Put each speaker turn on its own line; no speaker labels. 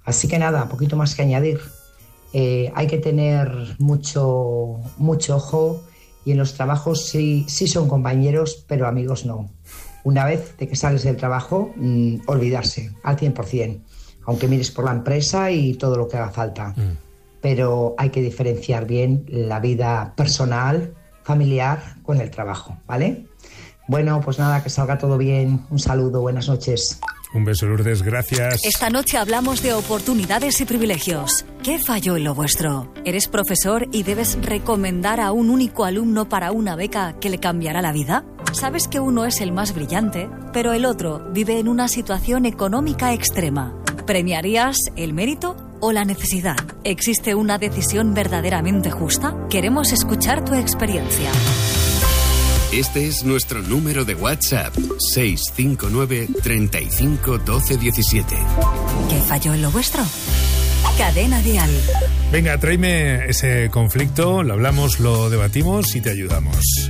Así que nada, poquito más que añadir. Hay que tener mucho ojo, y en los trabajos sí son compañeros, pero amigos no. Una vez de que sales del trabajo, olvidarse al 100%, aunque mires por la empresa y todo lo que haga falta. Pero hay que diferenciar bien la vida personal, familiar, con el trabajo, ¿vale? Bueno, pues nada, que salga todo bien. Un saludo, buenas noches.
Un beso, Lourdes, gracias.
Esta noche hablamos de oportunidades y privilegios. ¿Qué falló en lo vuestro? ¿Eres profesor y debes recomendar a un único alumno para una beca que le cambiará la vida? Sabes que uno es el más brillante, pero el otro vive en una situación económica extrema. ¿Premiarías el mérito o la necesidad? ¿Existe una decisión verdaderamente justa? Queremos escuchar tu experiencia.
Este es nuestro número de WhatsApp, 659 35 12 17.
¿Qué falló en lo vuestro? Cadena Dial.
Venga, tráeme ese conflicto, lo hablamos, lo debatimos y te ayudamos.